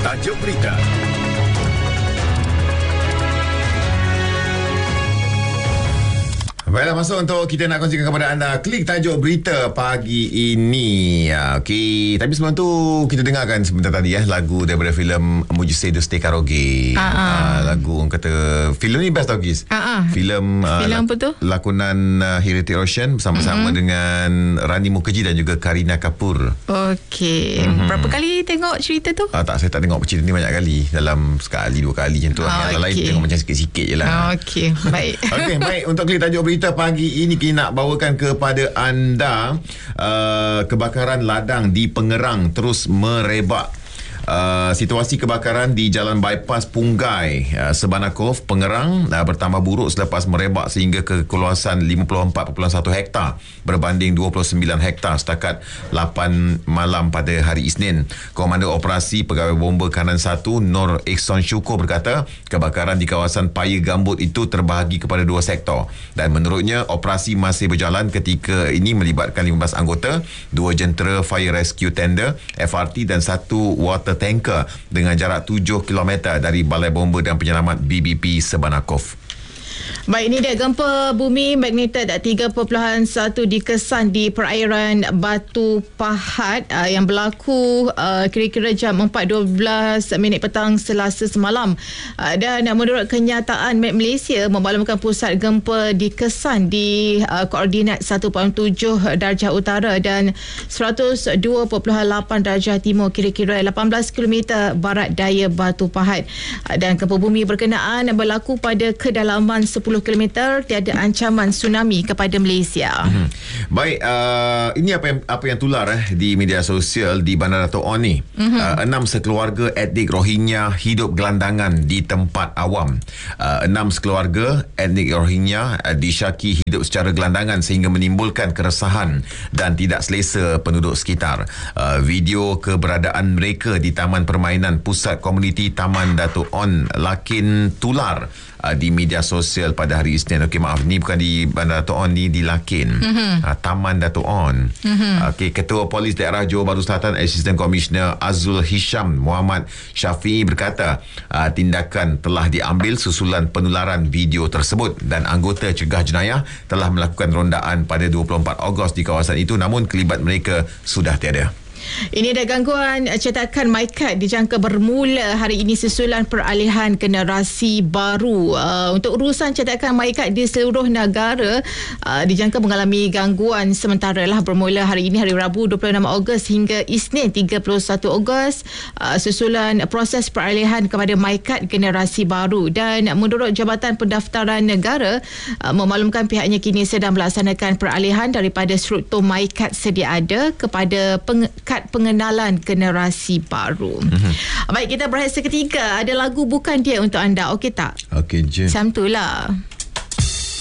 Tajuk berita. Baiklah, masuk untuk kita nak kongsikan kepada anda klik tajuk berita pagi ini. Okey, tapi sebelum tu kita dengarkan sebentar tadi lagu daripada filem Mujise Doste Karaoke. Lagu orang kata filem ni best tau Gis. Filem apa tu? Lakonan Heritage Roshan bersama-sama dengan Rani Mukherjee dan juga Kareena Kapoor. Okey. Berapa kali tengok cerita tu? Tak, saya tak tengok cerita ni banyak kali. Dalam sekali, dua kali macam tu. Yang lain tengok macam sikit-sikit je lah. Okey, baik. Okey, baik. Untuk klik tajuk berita pagi ini kita nak bawakan kepada anda kebakaran ladang di Pengerang terus merebak. Situasi kebakaran di Jalan Bypass Punggai Sebanakov Pengerang bertambah buruk selepas merebak sehingga ke keluasan 54.1 hektar berbanding 29 hektar setakat 8 malam pada hari Isnin. Komander Operasi Pegawai Bomba Kanan 1 Nur Ihsan Syukur berkata kebakaran di kawasan Paya Gambut itu terbahagi kepada dua sektor dan menurutnya operasi masih berjalan ketika ini melibatkan 15 anggota, 2 jentera Fire Rescue Tender FRT dan 1 water tanker dengan jarak 7 km dari Balai Bomba dan Penyelamat BBP Sebanakov. Baik, ini dia gempa bumi magnitudo 3.1 dikesan di perairan Batu Pahat yang berlaku kira-kira jam 4.12 petang Selasa semalam. Dan menurut kenyataan Met Malaysia memaklumkan pusat gempa dikesan di koordinat 1.7 darjah utara dan 102.8 darjah timur kira-kira 18 km barat daya Batu Pahat. Dan gempa bumi berkenaan berlaku pada kedalaman 10 km, tiada ancaman tsunami kepada Malaysia. Baik, ini apa yang tular di media sosial di Bandar Dato' On ni. 6 sekeluarga etnik Rohingya hidup gelandangan di tempat awam. 6 sekeluarga etnik Rohingya disyaki hidup secara gelandangan sehingga menimbulkan keresahan dan tidak selesa penduduk sekitar. Video keberadaan mereka di Taman Permainan Pusat Komuniti Taman Dato' On Lakin tular di media sosial pada hari Isnin. Okey, maaf, ni bukan di Bandar Dato' On, ni di Lakin. Taman Dato' On. Okey, Ketua Polis Daerah Johor Bahru Selatan Assistant Commissioner Azul Hisham Muhammad Syafi'i berkata tindakan telah diambil susulan penularan video tersebut dan anggota cegah jenayah telah melakukan rondaan pada 24 Ogos di kawasan itu, namun kelibat mereka sudah tiada. Ini ada gangguan cetakan MyCard dijangka bermula hari ini susulan peralihan generasi baru. Untuk urusan cetakan MyCard di seluruh negara dijangka mengalami gangguan sementara lah bermula hari ini hari Rabu 26 Ogos hingga Isnin 31 Ogos susulan proses peralihan kepada MyCard generasi baru. Dan menurut Jabatan Pendaftaran Negara memaklumkan pihaknya kini sedang melaksanakan peralihan daripada struktur MyCard sedia ada kepada kad pengenalan generasi baru. Baik, kita berehat seketika. Ada lagu Bukan Dia untuk anda. Okey tak? Okey je. Macam tu lah.